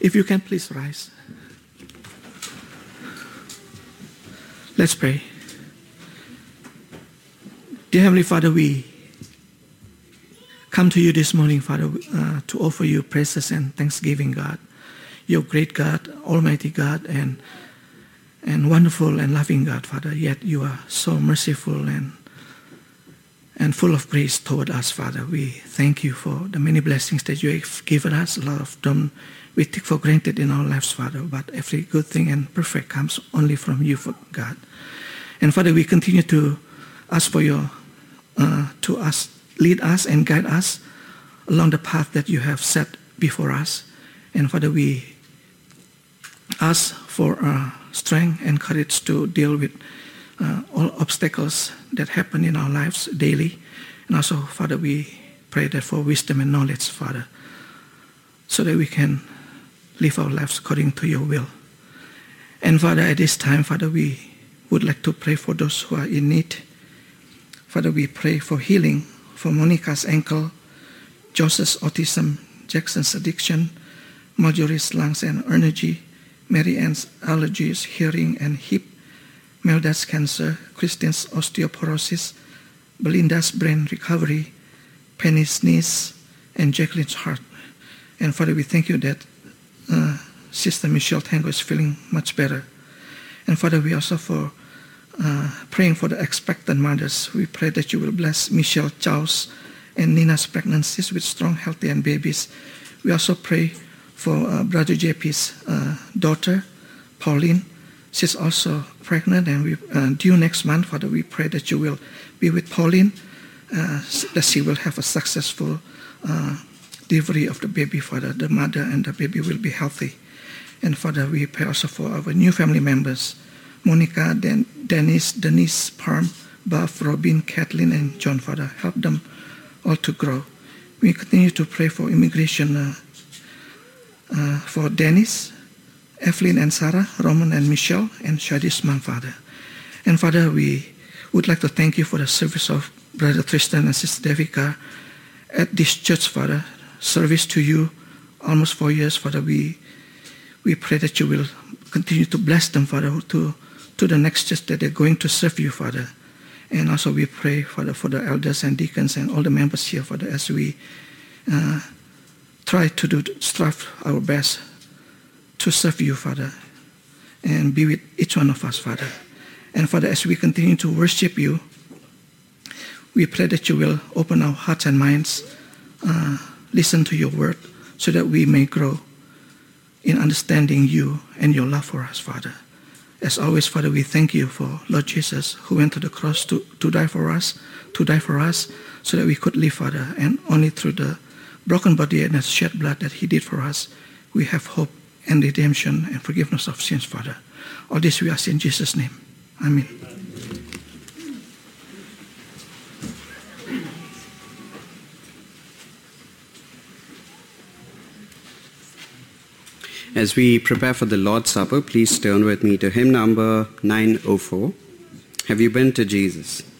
If you can, please rise. Let's pray. Dear Heavenly Father, we come to you this morning, Father, to offer you praises and thanksgiving, God. You're great God, almighty God, and wonderful and loving God, Father. Yet you are so merciful and full of grace toward us, Father. We thank you for the many blessings that you have given us. A lot of them we take for granted in our lives, Father, but every good thing and perfect comes only from you, God. And Father, we continue to ask for your, lead us and guide us along the path that you have set before us. And Father, we ask for strength and courage to deal with all obstacles that happen in our lives daily. And also, Father, we pray that for wisdom and knowledge, Father, so that we can live our lives according to your will. And Father, at this time, Father, we would like to pray for those who are in need. Father, we pray for healing for Monica's ankle, Joseph's autism, Jackson's addiction, Marjorie's lungs and energy, Mary Ann's allergies, hearing and hip, Melda's cancer, Christine's osteoporosis, Belinda's brain recovery, Penny's knees, and Jacqueline's heart. And Father, we thank you that Sister Michelle Tango is feeling much better. And Father, we also for praying for the expectant mothers. We pray that you will bless Michelle Chow's and Nina's pregnancies with strong, healthy and babies. We also pray for Brother JP's daughter, Pauline. She's also pregnant and we due next month. Father, we pray that you will be with Pauline, that she will have a successful delivery of the baby, Father. The mother and the baby will be healthy. And Father, we pray also for our new family members, Monica, Denise, Parm, Buff, Robin, Kathleen, and John, Father. Help them all to grow. We continue to pray for immigration for Dennis, Evelyn and Sarah, Roman and Michelle, and Shadi's mom, Father. And Father, we would like to thank you for the service of Brother Tristan and Sister Devika at this church, Father. Service to you almost 4 years, Father. We pray that you will continue to bless them, Father, to the next church that they're going to serve you, Father. And also we pray, Father, for the elders and deacons and all the members here, Father, as we try to strive our best to serve you, Father, and be with each one of us, Father. And Father, as we continue to worship you, we pray that you will open our hearts and minds, listen to your word, so that we may grow in understanding you and your love for us, Father. As always, Father, we thank you for Lord Jesus, who went to the cross to die for us, so that we could live, Father. And only through the broken body and the shed blood that he did for us, we have hope and redemption and forgiveness of sins, Father. All this we ask in Jesus' name. Amen. As we prepare for the Lord's Supper, please turn with me to hymn number 904. Have you been to Jesus?